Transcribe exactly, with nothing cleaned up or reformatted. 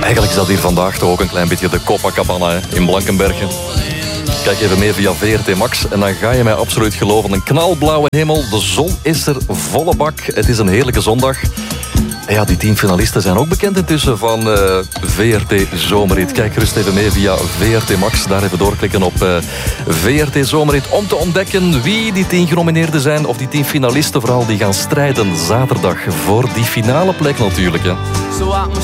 Eigenlijk is dat hier vandaag toch ook een klein beetje de Copacabana hè, in Blankenbergen. Kijk even mee via V R T Max en dan ga je mij absoluut geloven. Een knalblauwe hemel, de zon is er volle bak. Het is een heerlijke zondag. En ja, die tien finalisten zijn ook bekend intussen van uh, V R T Zomerrit. Kijk gerust even mee via V R T Max. Daar even doorklikken op uh, V R T Zomerrit om te ontdekken wie die tien genomineerden zijn. Of die tien finalisten vooral die gaan strijden zaterdag voor die finale plek natuurlijk. Hè.